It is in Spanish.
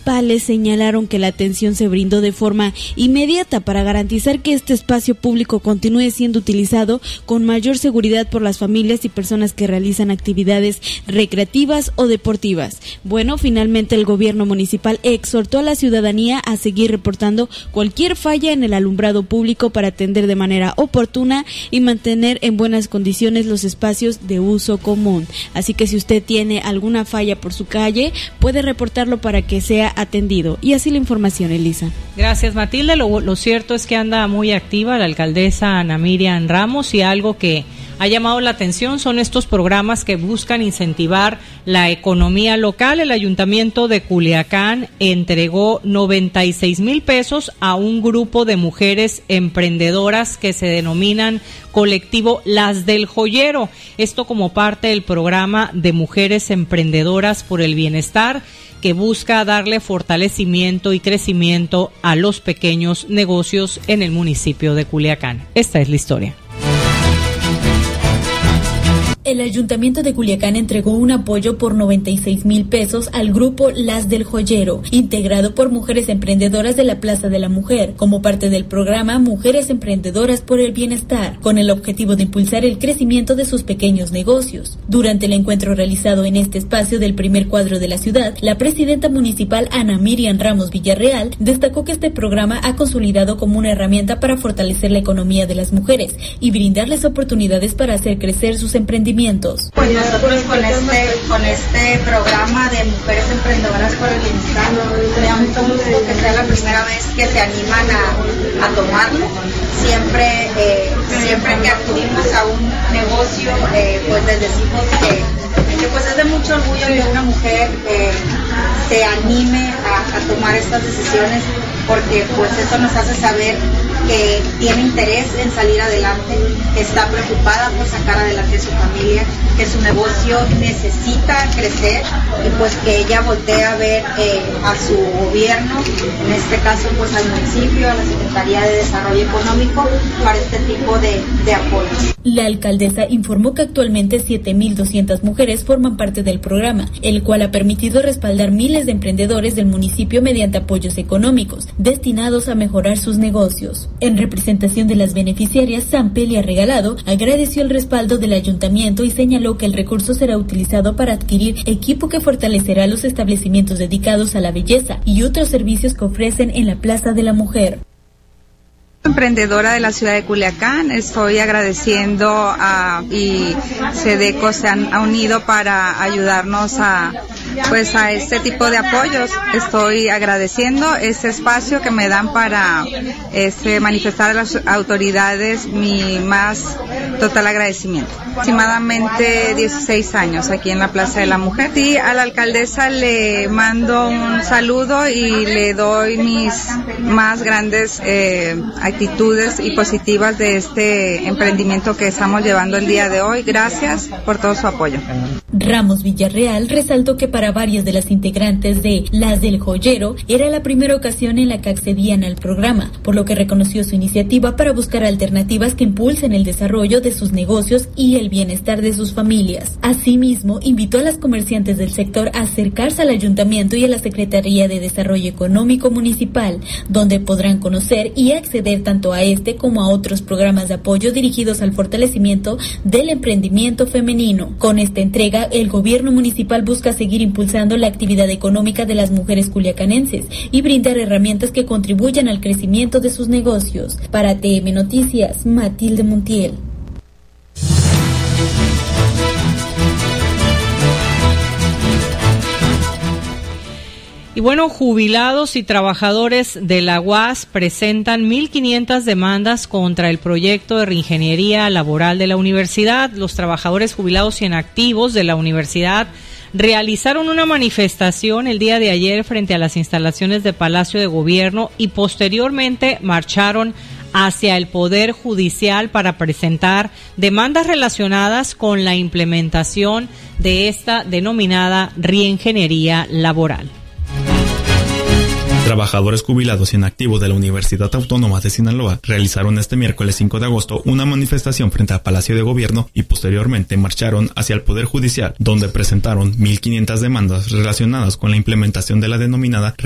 municipales señalaron que la atención se brindó de forma inmediata para garantizar que este espacio público continúe siendo utilizado con mayor seguridad por las familias y personas que realizan actividades recreativas o deportivas. Bueno, finalmente el gobierno municipal exhortó a la ciudadanía a seguir reportando cualquier falla en el alumbrado público para atender de manera oportuna y mantener en buenas condiciones los espacios de uso común. Así que si usted tiene alguna falla por su calle, puede reportarlo para que sea atendido. Y así la información, Elisa. Gracias, Matilde. Lo cierto es que anda muy activa la alcaldesa Ana Miriam Ramos, y algo que ha llamado la atención son estos programas que buscan incentivar la economía local. El Ayuntamiento de Culiacán entregó 96,000 pesos a un grupo de mujeres emprendedoras que se denominan colectivo Las del Joyero. Esto como parte del programa de Mujeres Emprendedoras por el Bienestar, que busca darle fortalecimiento y crecimiento a los pequeños negocios en el municipio de Culiacán. Esta es la historia. El Ayuntamiento de Culiacán entregó un apoyo por 96,000 pesos al grupo Las del Joyero, integrado por mujeres emprendedoras de la Plaza de la Mujer, como parte del programa Mujeres Emprendedoras por el Bienestar, con el objetivo de impulsar el crecimiento de sus pequeños negocios. Durante el encuentro realizado en este espacio del primer cuadro de la ciudad, la presidenta municipal Ana Miriam Ramos Villarreal destacó que este programa ha consolidado como una herramienta para fortalecer la economía de las mujeres y brindarles oportunidades para hacer crecer sus emprendimientos. Pues nosotros con este programa de Mujeres Emprendedoras por el Bienestar, me da mucho gusto que sea la primera vez que se animan a tomarlo. Siempre que acudimos a un negocio, pues les decimos que pues es de mucho orgullo que una mujer se anime a tomar estas decisiones, porque pues eso nos hace saber que tiene interés en salir adelante, que está preocupada por sacar adelante su familia, que su negocio necesita crecer, y pues que ella voltea a ver a su gobierno, en este caso pues al municipio, a la Secretaría de Desarrollo Económico, para este tipo de apoyos. La alcaldesa informó que actualmente 7,200 mujeres forman parte del programa, el cual ha permitido respaldar miles de emprendedores del municipio mediante apoyos económicos destinados a mejorar sus negocios. En representación de las beneficiarias, Sampelia Regalado agradeció el respaldo del ayuntamiento y señaló que el recurso será utilizado para adquirir equipo que fortalecerá los establecimientos dedicados a la belleza y otros servicios que ofrecen en la Plaza de la Mujer. Emprendedora de la ciudad de Culiacán, estoy agradeciendo y SEDECO se han unido para ayudarnos a este tipo de apoyos. Estoy agradeciendo este espacio que me dan para manifestar a las autoridades mi más total agradecimiento. Aproximadamente 16 años aquí en la Plaza de la Mujer. Sí, a la alcaldesa le mando un saludo y le doy mis más grandes actitudes y positivas de este emprendimiento que estamos llevando el día de hoy. Gracias por todo su apoyo. Ramos Villarreal resaltó que para varias de las integrantes de Las del Joyero era la primera ocasión en la que accedían al programa, por lo que reconoció su iniciativa para buscar alternativas que impulsen el desarrollo de sus negocios y el bienestar de sus familias. Asimismo, invitó a las comerciantes del sector a acercarse al ayuntamiento y a la Secretaría de Desarrollo Económico Municipal, donde podrán conocer y acceder tanto a este como a otros programas de apoyo dirigidos al fortalecimiento del emprendimiento femenino. Con esta entrega, el gobierno municipal busca seguir impulsando la actividad económica de las mujeres culiacanenses y brindar herramientas que contribuyan al crecimiento de sus negocios. Para TM Noticias, Matilde Montiel. Y bueno, jubilados y trabajadores de la UAS presentan 1,500 demandas contra el proyecto de reingeniería laboral de la universidad. Los trabajadores jubilados y inactivos de la universidad realizaron una manifestación el día de ayer frente a las instalaciones de Palacio de Gobierno y posteriormente marcharon hacia el Poder Judicial para presentar demandas relacionadas con la implementación de esta denominada reingeniería laboral. Trabajadores jubilados y inactivos de la Universidad Autónoma de Sinaloa realizaron este miércoles 5 de agosto una manifestación frente al Palacio de Gobierno y posteriormente marcharon hacia el Poder Judicial, donde presentaron 1,500 demandas relacionadas con la implementación de la denominada